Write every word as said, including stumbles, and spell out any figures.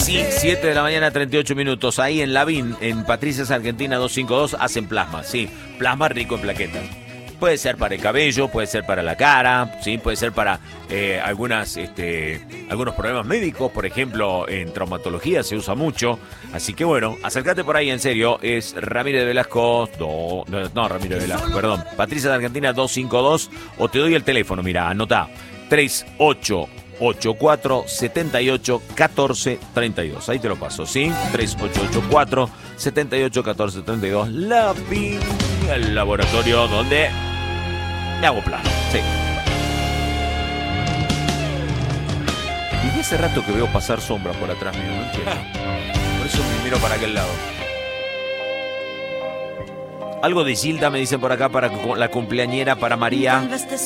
Sí, siete de la mañana, treinta y ocho minutos. Ahí en Lavín, en Patricias Argentina doscientos cincuenta y dos, hacen plasma, sí. Plasma rico en plaquetas. Puede ser para el cabello, puede ser para la cara, sí, puede ser para eh, algunas, este, algunos problemas médicos, por ejemplo, en traumatología se usa mucho. Así que bueno, acércate por ahí, en serio. Es Ramírez de Velasco, do, no, no Ramírez de Velasco, perdón. Patricia de Argentina doscientos cincuenta y dos, o te doy el teléfono, mira, anotá. tres ocho ocho cuatro siete ocho uno cuatro tres dos. Ahí te lo paso, ¿sí? tres ocho ocho cuatro siete ocho uno cuatro tres dos. Lavín, el laboratorio donde me hago plano, sí. Y hace rato que veo pasar sombras por atrás mío, no entiendo. Por eso me miro para aquel lado. Algo de Gilda me dicen por acá para la cumpleañera, para María.